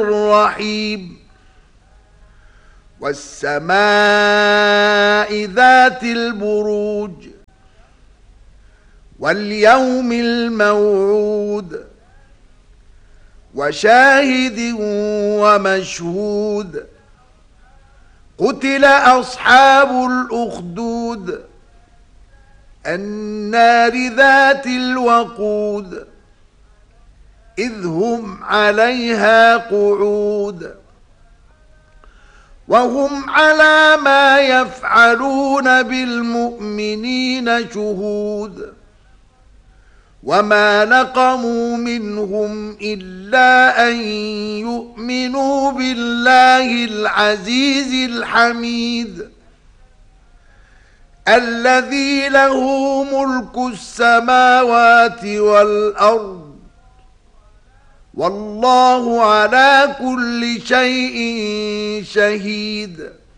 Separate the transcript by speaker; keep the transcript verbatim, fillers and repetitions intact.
Speaker 1: الرحيم والسماء ذات البروج واليوم الموعود وشاهد ومشهود قتل أصحاب الأخدود النار ذات الوقود إذ هم عليها قعود وهم على ما يفعلون بالمؤمنين شهود وما نقموا منهم إلا أن يؤمنوا بالله العزيز الحميد الذي له ملك السماوات والأرض والله على كل شيء شهيد